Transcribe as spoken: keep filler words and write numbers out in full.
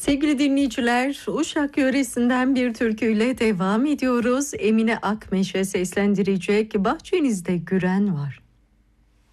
Sevgili dinleyiciler, Uşak yöresinden bir türküyle devam ediyoruz. Emine Akmeş'e seslendirecek Bahçenizde Güren Var.